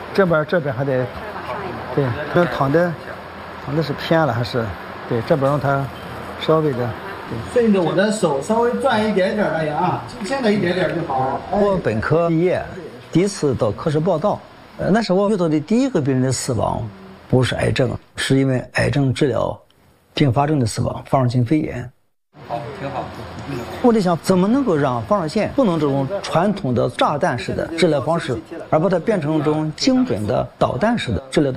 这边还得，对，这躺的是偏了还是？对，这边让它稍微的。 顺着我的手稍微转一点点，哎呀，轻轻的一点点就好。 我本科毕业，第一次到科室报道，那是我遇到的第一个病人的死亡，不是癌症，是因为癌症治疗并发症的死亡，放射性肺炎。 好，挺好。 我在想，怎么能够让放射线不能这种传统的炸弹式的治疗方式，而把它变成一种精准的导弹式的治疗的